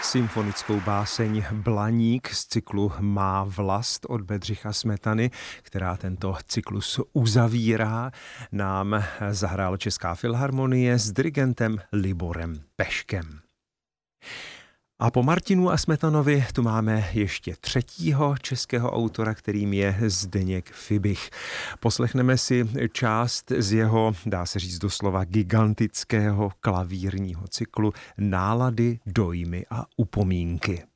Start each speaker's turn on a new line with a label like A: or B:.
A: Symfonickou báseň Blaník z cyklu Má vlast od Bedřicha Smetany, která tento cyklus uzavírá, nám zahrála Česká filharmonie s dirigentem Liborem Peškem. A po Martinu a Smetanovi tu máme ještě třetího českého autora, kterým je Zdeněk Fibich. Poslechneme si část z jeho, dá se říct doslova, gigantického klavírního cyklu Nálady, dojmy a upomínky.